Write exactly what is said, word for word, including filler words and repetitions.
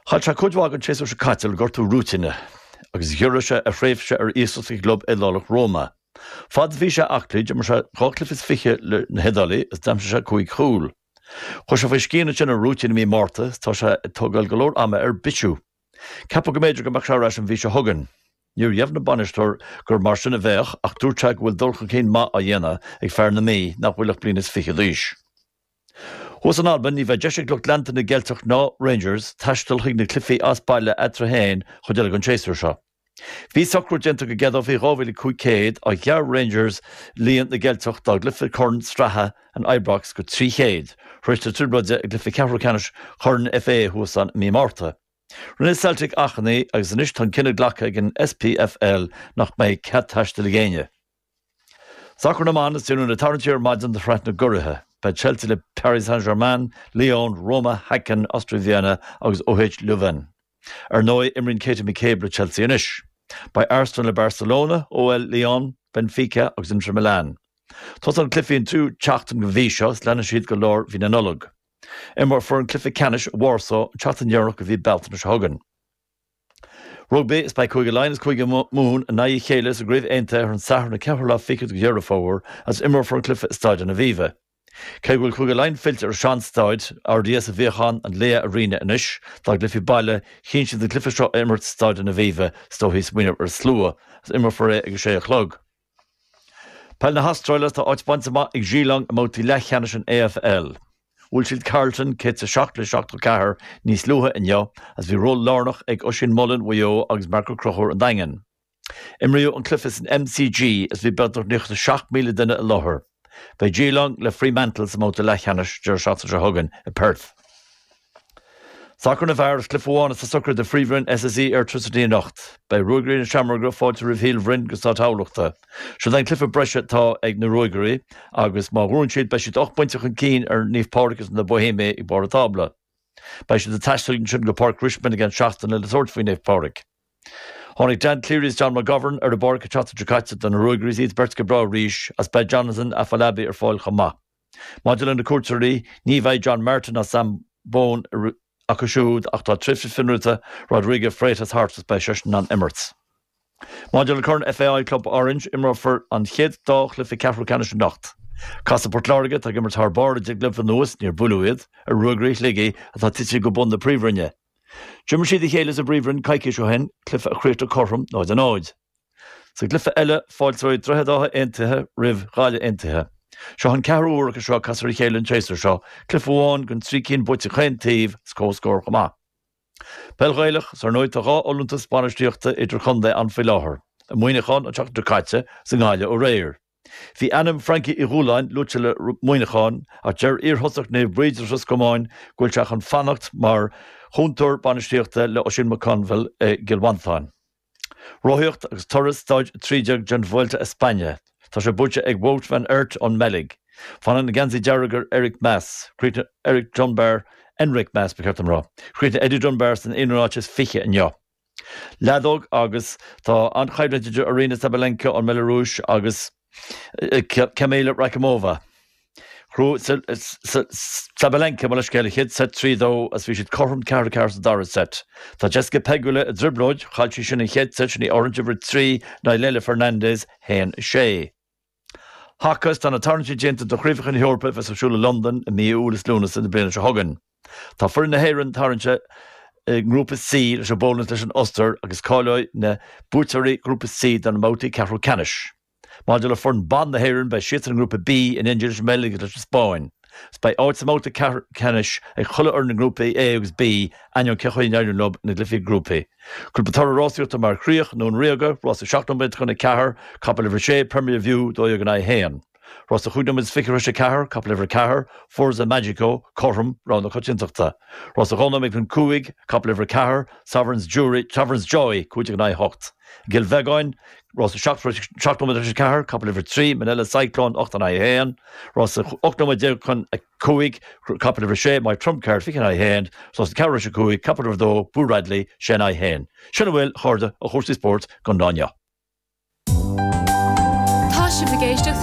Chail se cúdhágan séú se caitil gur tú rútaine, agus ghearra se a phréimhse ar íoslas glob é lálach Róma. Fad bhí se aclaid mar se choclifh is fiche le na hedálaí is damsa se chuig chúl. Chir se bheith scíanna sin ar rútaine mí márta tá se tugáil golóir ama ar bitiu. Ceapa go méidir go meach se reis an bhí se thugan. Níor dhéanamh na banistóir gur mar sin a bheith ach dúirteag bhfuil dulcha cén maith a dhéanamh ag fear na mí nach bhfuilach bliain is fiche líis. Hos an Alban ní bheith deise glocht lenta na Gaeltach ná Rangers taistil chuig na clifí as baile etra héin chu deile an séasúr seo. Bhí socrú genta go geadh bhí rábhfuil chuig céad a ghear Rangers líon na Gaeltach dá glyfa corn stratha an Ibrox go trí chéad, chuirte turbide ag glyfa ceathrú canis chorn F A hús an mí márta. Rinne Celtic achanaí agus an istan cinenne ghlacha ag an S P F L nach méid cead taistil géine. Soccer na man is dúnú na tarntíir maidan de freight na gurithe. Bei Chelsea le Paris Saint-Germain, Lyon, Roma, Hacken, Austria Vienna agus O H Leuven. Ar nói imrinn Katie McCabe le Chelsea inis. Bei Arsenal le Barcelona, O L Lyon, Benfica agus Inter Milan. Tás an clifíonn tú teachtain go bhí seo lena siad go leor hí na nullag. Imar for an clifa canis Warsaw teachtain dearach go bhí beltan is thugan. Rugby is by chuige lein is chuige mún a naí chéile a gréibh aonta ar an sahar na cehar lá ficad go dhearra fór as imar for an clifa stáid an a bhíve. Cé bhfuil chuige lein filter ar seanstáid R D S a bhíochan an léa arína inis, tá glyfi baile chin siad an clifa seo imirt stáid an a bhíve stóhís muoine ar slua as imar for é agus sé a chlog. Peil na hastráilas tá áit baintama ag dílang a mótaí leithcheannis an A F L. Bhfuil siad Carlton cit a seach le seach cahar níos luha inneo as bhí ról lárnach ag Oisin Mullen Wayo agus Marco Crochor an daingen. Imriú an clifis an M C G as bhí bedar nucht a seach míle duine a láthair. Bei dílang le Fremantle sa móta leithcheannis deir seachta se thugan i Perth. Soccer na bhar clifháin sa sucr de Freebryn S S E ar trúsadí nacht. Bei Rugaí na Seamarga fáilte rihíl bhrinn gus tá tálaachta. Se dain clifa breise tá ag na Rugaí agus má ghúrann siad bei siad ocht pointach an cín ar níomh páiricas na Bohéime i bar a tabla. Bei siad a taisteigh sin go Park Richmond gan seachtain le sort faoin níomh páiric. Tháinig Dan Cleary's John McGovern ar a bar go teachta Jakarta don na Rugaí iad bert go brá ríis as bei Jonathan a Falabi ar fáil chama. Maidir an na cuairteoirí ní bheith John Martin a Sam Bone a cosisiúd ach tá trifte finrúta Rodrigo Freitas Hartas bei sesin an Emirates. Maidir le chun F A I Club Orange imar for an chéad dách le fi ceathrú canis nacht. Casa Portláirge tá gimmar tar bar de glyfa nuas níor Bulúid ar Rugaí ligi a tá tití go bun de príomhrinne. Jimmer siad i chéile a bríomhrin caiici seo hen clifa a chréirte chorm náid an áid. Sa glyfa eile fáilteoid dreheadáha aontaithe rih gáile aontaithe. Seo an ceathrú uair go seo casar i chéile an tréasar seo, clifháin gon trí cinn buite chaintíomh scóscóir chomá. Pelghailech sar nóid a gá olúnta spánistíochta idir chundé an fí láthair, a muoinechan a teach do caite sa ngáile ó réir. Bhí anam Frankie i Rúláin lúte le muoinechan a deir iarthosach na bríidir gomáin ghfuil teach an fannacht mar chúntúir banistíochta le Oisin McConville i Gilwantáin. Róthíocht agus toras stáid trídeag John Vuelta a Spáine. Tá sé bute ag Wout van Aert an Melig. Fan an gansaí dearagar Eric Mas, Cretan Eric Dunbar, Enric Mas becart an rá. Cretan Eddie Dunbar san inráis fiche an jo. Ledóg agus tá an chaibleidir Arena Sabalenka an Belarus agus Kamila Rakimova. Chrú Sabalenka mal scéile hit set trí dó as bhí siad chorm cear cear sa dara set. Tá Jessica Pegula a driblóid chailtí sin in chéad set sin í Orange over trí na Leila Fernandez hen sé. Hachas tá na tarnti génta do chríomhach in Eorpa fes asúla London a mí úlas lúnas in na bliana se thugan. Tá furin na héireann tarnte grúpa C leis a bólas leis an Oster agus cáileoid na bútarí grúpa C don mótaí ceathrú canis. Maidir le forn ban na héireann bei siad an grúpa B in Ingilis Melig leis Spáin. Bei áit sa móta canis ag chuile ar na grúpa A agus B anion cechoin neirn lob na glyfi grúpa. Grúpa tar rásiúta mar chríoch nó an riaga, rás a seachtamid chun na cehar, capal le sé Premier View dó ag an á héan. Rás a chuidam is ficar se cehar, capal le cehar, Forza Magico, Corm, rán na chuintachta. Rás a chunam ag an cúig, capal le cehar, Sovereign's Jury, Sovereign's Joy, cúid ag an á hocht. Gil vegáin, Rás a seachtamid se cehar, capal le trí, Manila Cyclone, ocht an á héan. Rás a ochtamid deag chun a cúig, capal le sé, mai Trump card, ficar an á héan. Rás a cehar se cúig, capal le dó, Bú Radley, sé an á héan. Sinna bhfuil chuirde a chóirsaí sport gan dáine. Tá si bhgéisteach